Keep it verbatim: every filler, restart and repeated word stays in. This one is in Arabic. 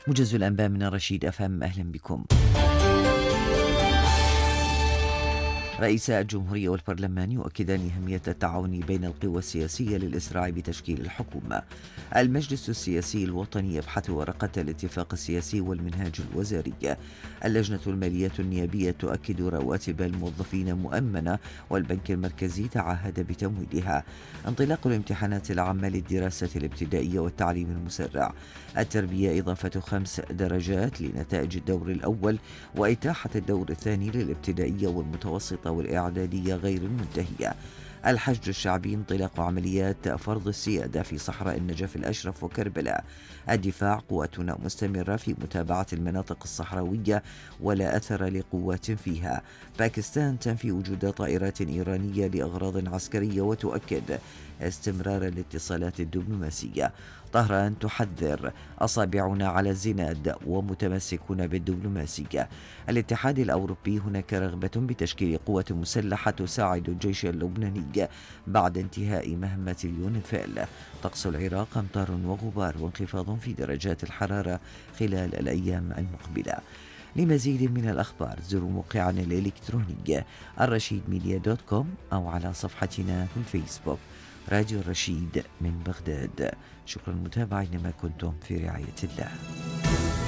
موجز الأنباء من رشيد أفهم، أهلا بكم. رئيس الجمهورية والبرلمان يؤكدان أهمية التعاون بين القوى السياسية للإسراع بتشكيل الحكومة. المجلس السياسي الوطني يبحث ورقة الاتفاق السياسي والمنهاج الوزاري. اللجنة المالية النيابية تؤكد رواتب الموظفين مؤمنة والبنك المركزي تعهد بتمويلها. انطلاق الامتحانات العامة للدراسة الابتدائية والتعليم المسرع. التربية إضافة خمس درجات لنتائج الدور الأول وإتاحة الدور الثاني للابتدائية والمتوسطة والإعدادية غير المنتهية. الحشد الشعبي انطلاق عمليات فرض السيادة في صحراء النجف الأشرف وكربلاء. الدفاع قواتنا مستمرة في متابعة المناطق الصحراوية ولا أثر لقوات فيها. باكستان تنفي وجود طائرات إيرانية لأغراض عسكرية وتؤكد استمرار الاتصالات الدبلوماسية. طهران تحذر أصابعنا على الزناد ومتمسكون بالدبلوماسية. الاتحاد الأوروبي هناك رغبة بتشكيل قوة مسلحة تساعد الجيش اللبناني بعد انتهاء مهمة اليونيفيل. طقس العراق أمطار وغبار وانخفاض في درجات الحرارة خلال الأيام المقبلة. لمزيد من الأخبار زوروا موقعنا الإلكتروني الرشيد ميديا دوت كوم أو على صفحتنا في الفيسبوك راديو الرشيد من بغداد. شكرا للمتابعة، إنما كنتم في رعاية الله.